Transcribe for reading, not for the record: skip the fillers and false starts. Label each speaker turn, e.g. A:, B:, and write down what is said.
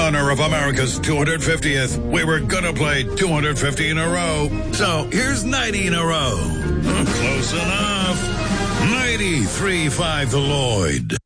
A: honor of America's 250th, we were gonna play 250 in a row. So here's 90 in a row. Close enough. 93.5 The Lloyd.